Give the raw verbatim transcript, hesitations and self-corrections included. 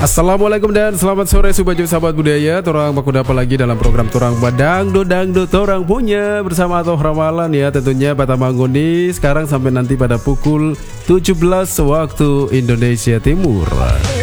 Assalamualaikum dan selamat sore Subaju sahabat budaya. Torang baku dapat lagi dalam program Torang Badangdo Dangdo Torang punya bersama Atoh Ramalan ya, tentunya Bata Mangguni sekarang sampai nanti pada pukul tujuh belas waktu Indonesia Timur.